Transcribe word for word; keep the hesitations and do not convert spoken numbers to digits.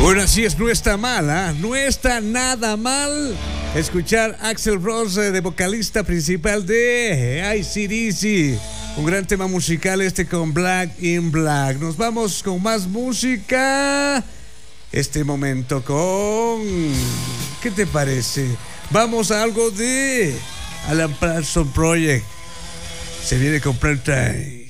Bueno, así es, no está mal, ¿eh? No está nada mal escuchar a Axl Rose de vocalista principal de I C D C. Un gran tema musical este con Black in Black. Nos vamos con más música. Este momento con... ¿Qué te parece? Vamos a algo de Alan Parsons Project. Se viene con Prime Time.